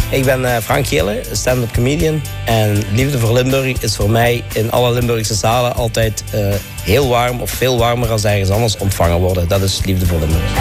Ik ben Frank Gele, stand-up comedian. En Liefde voor Limburg is voor mij in alle Limburgse zalen altijd heel warm of veel warmer als ergens anders ontvangen worden. Dat is Liefde voor Limburg.